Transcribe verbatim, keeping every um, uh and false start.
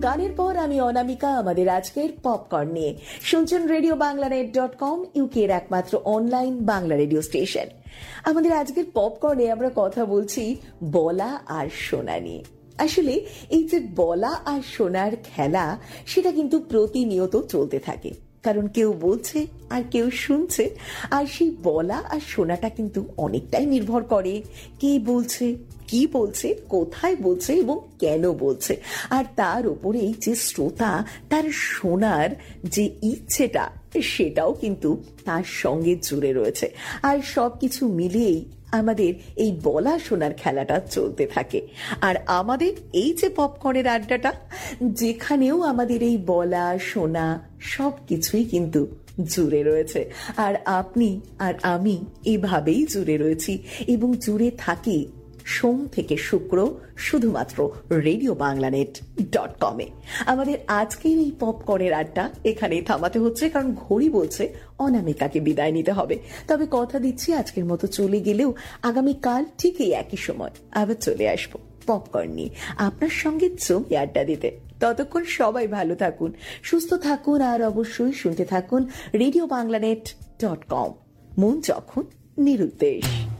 গানের পর আমি অনামিকা আমাদের আজকের পপকর্ন নিয়ে শুনছেন radio Bangla net dot com, ইউকের একমাত্র অনলাইন বাংলা রেডিও স্টেশন। আমাদের আজকের পপকর্নে আমরা কথা বলছি বলা আর শোনা নিয়ে। আসলে এই যে বলা আর শোনার খেলা, সেটা কিন্তু প্রতিনিয়ত চলতে থাকে, কারণ কেউ বলছে আর কেউ শুনছে। আর সেই বলা আর শোনাটা কিন্তু অনেকটাই নির্ভর করে কে বলছে, কি বলছে, কোথায় বলছে এবং কেন বলছে। আর তার উপরেই যে শ্রোতা তার শোনার যে ইচ্ছেটা, সেটাও কিন্তু তার সঙ্গে জুড়ে রয়েছে। আর সবকিছু মিলিয়েই আমাদের এই বলা শোনার খেলাটা চলতে থাকে। আর আমাদের এই যে পপকর্নের আড্ডাটা, যেখানেও আমাদের এই বলা শোনা সব কিছুই কিন্তু জুড়ে রয়েছে। আর আপনি আর আমি এভাবেই জুড়ে রয়েছি এবং জুড়ে থাকি সোম থেকে শুক্র শুধুমাত্র রেডিও বাংলা নেট ডট কমে। আমাদের আজকের এই পপকর্নের আড্ডা এখানেই থামাতে হচ্ছে, কারণ ঘড়ি বলছে অনামিকাকে বিদায় নিতে হবে। তবে কথা দিচ্ছি, আজকের মতো চলে গেলেও আগামীকাল ঠিক এই একই সময় আবার চলে আসবো পপকর্ন নিয়ে আপনার সঙ্গে জমে আড্ডা দিতে। ততক্ষণ সবাই ভালো থাকুন, সুস্থ থাকুন, আর অবশ্যই শুনতে থাকুন radio Bangla net dot com. মন যখন নিরুদ্দেশ।